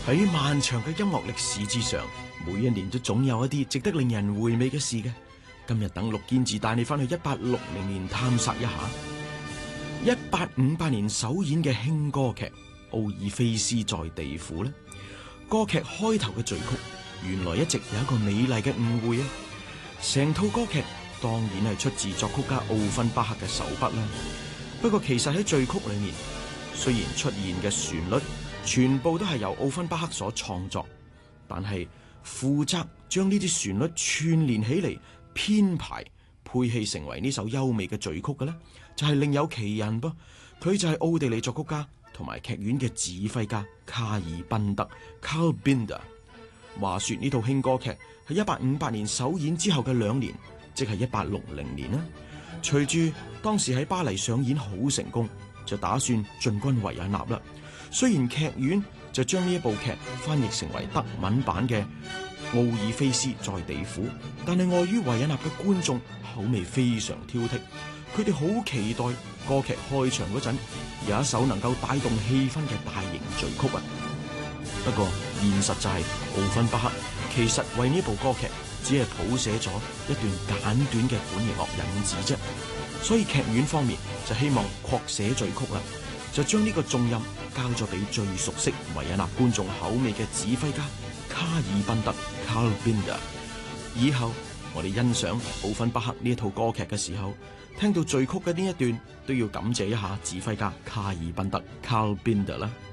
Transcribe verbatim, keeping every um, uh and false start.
喺漫長嘅音樂歷史之上，每一年都總有一啲值得令人回味嘅事嘅。今日等陸堅志帶你翻去一八六零年探索一下。一八五八年首演嘅輕歌劇《奧爾菲斯在地府》呢，歌劇開頭嘅序曲原來一直有一個美麗嘅誤會啊！成套歌劇當然係出自作曲家奧芬巴克嘅手筆啦。不過其實喺序曲裏面，雖然出現嘅旋律全部都係由奧芬巴克所創作，但係負責將呢啲旋律串連起嚟編排配器成為呢首優美嘅序曲嘅呢，就係另有其人噃。佢就係奧地利作曲家同埋劇院嘅指揮家卡爾賓德 Carl Binder。話說呢套輕歌劇喺一八五八年首演之後嘅兩年，即係一八六零年啦。隨住當時喺巴黎上演好成功，就打算進軍維也納啦。雖然劇院就將呢一部劇翻譯成為德文版嘅《奧爾菲斯在地府》，但係礙於維也納嘅觀眾口味非常挑剔，佢哋好期待歌劇開場嗰陣有一首能夠帶動氣氛嘅大型序曲啊！不過現實就係奧芬巴克其實為呢部歌劇只係譜寫咗一段簡短嘅管弦樂引子啫，所以劇院方面就希望擴寫序曲啦，就將呢個重任交咗俾最熟悉維也納觀眾口味嘅指揮家卡爾賓德 Carl Binder。以後我哋欣賞奧芬巴克呢一套歌劇嘅時候，聽到序曲嘅呢一段都要感謝一下指揮家卡爾賓德 Carl Binder 啦。